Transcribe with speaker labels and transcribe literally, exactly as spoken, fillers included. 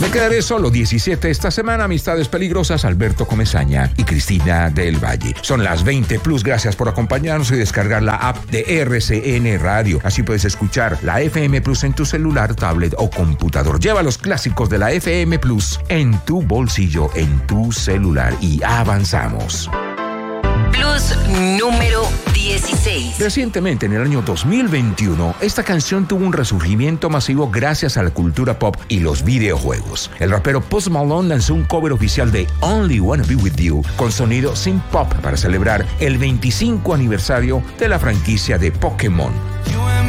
Speaker 1: Me quedaré solo diecisiete esta semana. Amistades peligrosas, Alberto Comesaña y Cristina del Valle. Son las veinte plus. Gracias por acompañarnos y descargar la app de R C N Radio. Así puedes escuchar la F M Plus en tu celular, tablet o computador. Lleva los clásicos de la F M Plus en tu bolsillo, en tu celular, y avanzamos.
Speaker 2: Plus número dieciséis.
Speaker 1: Recientemente, en el año dos mil veintiuno, esta canción tuvo un resurgimiento masivo gracias a la cultura pop y los videojuegos. El rapero Post Malone lanzó un cover oficial de Only Wanna Be With You con sonido synth pop para celebrar el veinticinco aniversario de la franquicia de Pokémon.